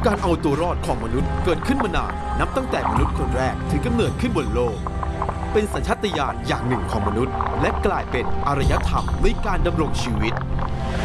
การเอาตัวรอดของมนุษย์เกิดขึ้นมานานนับตั้งแต่มนุษย์คนแรกถือกำเนิดขึ้นบนโลกเป็นสัญชาตญาณอย่างหนึ่งของมนุษย์และกลายเป็นอารยธรรมในการดำรงชีวิต